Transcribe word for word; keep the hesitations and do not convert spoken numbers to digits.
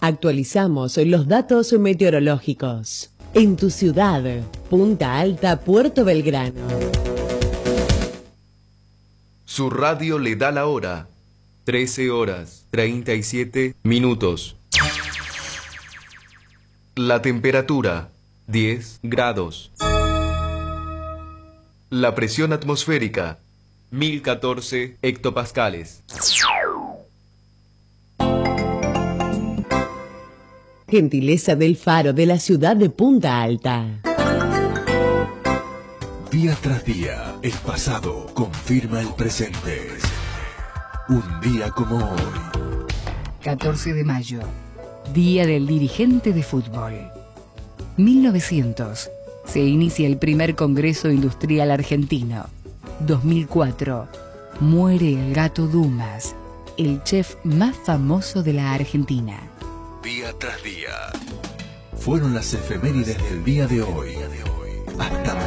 Actualizamos los datos meteorológicos. En tu ciudad, Punta Alta, Puerto Belgrano. Su radio le da la hora. trece horas, treinta y siete minutos. La temperatura, diez grados. La presión atmosférica, mil catorce hectopascales. Gentileza del Faro de la ciudad de Punta Alta. Día tras día, el pasado confirma el presente. Un día como hoy. catorce de mayo, Día del Dirigente de Fútbol. mil novecientos. Se inicia el primer Congreso Industrial Argentino. dos mil cuatro. Muere el Gato Dumas, el chef más famoso de la Argentina. Día tras día. Fueron las efemérides del día de hoy. Hasta